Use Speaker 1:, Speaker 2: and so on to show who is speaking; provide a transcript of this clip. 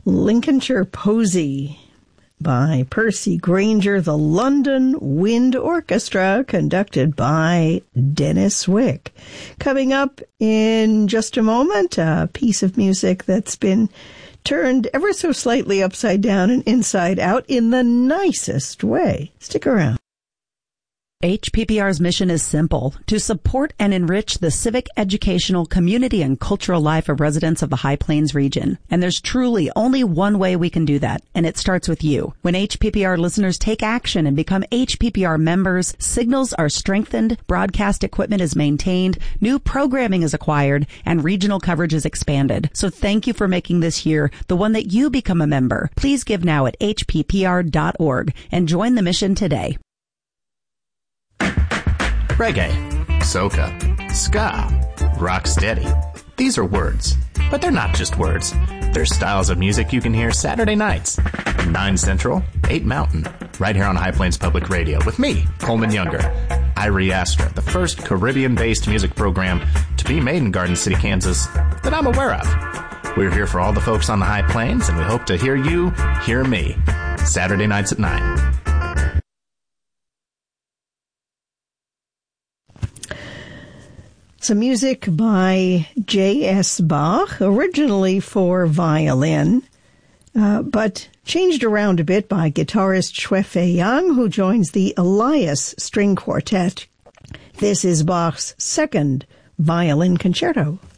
Speaker 1: Lincolnshire Posy by Percy Granger, the London Wind Orchestra, conducted by Dennis Wick. Coming up in just a moment, a piece of music that's been turned ever so slightly upside down and inside out in the nicest way. Stick around.
Speaker 2: HPPR's mission is simple: to support and enrich the civic, educational, community, and cultural life of residents of the High Plains region. And there's truly only one way we can do that, and it starts with you. When HPPR listeners take action and become HPPR members, signals are strengthened, broadcast equipment is maintained, new programming is acquired, and regional coverage is expanded. So thank you for making this year the one that you become a member. Please give now at hppr.org and join the mission today.
Speaker 3: Reggae, soca, ska, rocksteady. These are words, but they're not just words. They're styles of music you can hear Saturday nights, 9 Central, 8 Mountain, right here on High Plains Public Radio with me, Coleman Younger. Irie Astra, the first Caribbean-based music program to be made in Garden City, Kansas that I'm aware of. We're here for all the folks on the High Plains, and we hope to hear you hear me. Saturday nights at 9.
Speaker 1: Some music by J.S. Bach, originally for violin, but changed around a bit by guitarist Xue Fei Yang, who joins the Elias String Quartet. This is Bach's second violin concerto.